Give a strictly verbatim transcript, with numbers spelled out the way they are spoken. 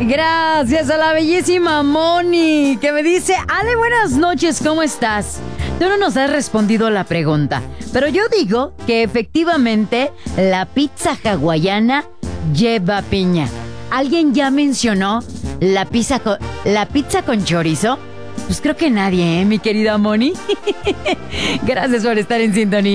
Gracias a la bellísima Moni, que me dice: Ale, buenas noches, ¿cómo estás? Tú no nos has respondido a la pregunta, pero yo digo que efectivamente la pizza hawaiana lleva piña. ¿Alguien ya mencionó la pizza con, la pizza con chorizo? Pues creo que nadie, ¿eh, mi querida Moni? Gracias por estar en sintonía.